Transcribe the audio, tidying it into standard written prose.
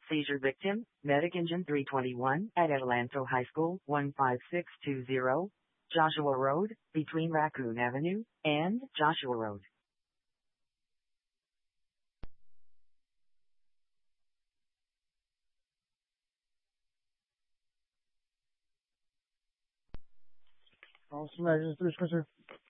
Seizure victim, Medic Engine 321 at Adelanto High School, 15620, Joshua Road, between Raccoon Avenue and Joshua Road. False measures, 3 Spencer.